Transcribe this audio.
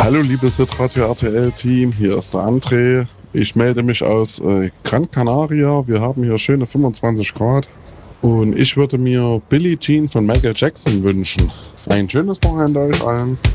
Hallo liebes Hitradio RTL-Team, hier ist der André. Ich melde mich aus Gran Canaria. Wir haben hier schöne 25 Grad und ich würde mir Billie Jean von Michael Jackson wünschen. Ein schönes Wochenende euch allen.